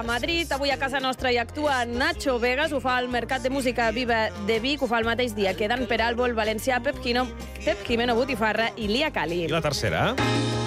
a Madrid. Avui a casa nostra hi actua Nacho Vegas, ho fa al Mercat de Música Viva de Vic, ho fa el mateix dia que Dan Peralbo, el valencià Pep Jimeno Botifarra i Lia Cali. I la tercera?